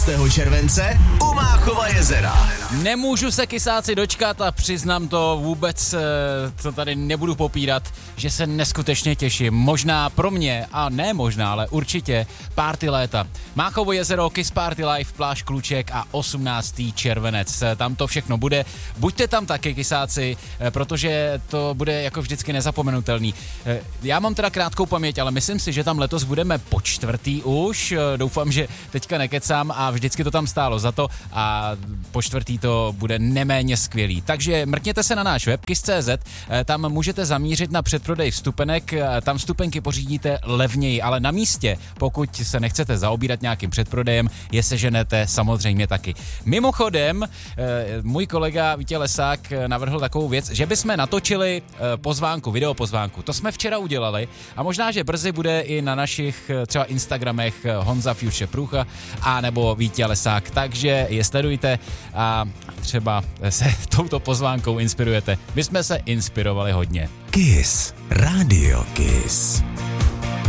července u Máchova jezera. Nemůžu se kysáci dočkat a přiznám to vůbec, to tady nebudu popírat, že se neskutečně těším. Možná pro mě, a ne možná, ale určitě party léta. Máchovo jezero, Kiss Party Live, pláž Kluček a 18. červenec. Tam to všechno bude. Buďte tam taky, kysáci, protože to bude jako vždycky nezapomenutelný. Já mám teda krátkou paměť, ale myslím si, že tam letos budeme po čtvrtý už. Doufám, že teďka nekecám a vždycky to tam stálo za to a po čtvrtý to bude neméně skvělý. Takže mrkněte se na náš web kiss.cz, tam můžete zamířit na předprodej vstupenek, tam vstupenky pořídíte levněji, ale na místě, pokud se nechcete zaobírat nějakým předprodejem, je seženete samozřejmě taky. Mimochodem, můj kolega Vítě Lesák navrhl takovou věc, že bychom natočili pozvánku, videopozvánku. To jsme včera udělali a možná, že brzy bude i na našich třeba Instagramech Honza Future Průcha a nebo Vítě Lesák, takže je sledujte a třeba se touto pozvánkou inspirujete. My jsme se inspirovali hodně. Kiss, Radio Kiss.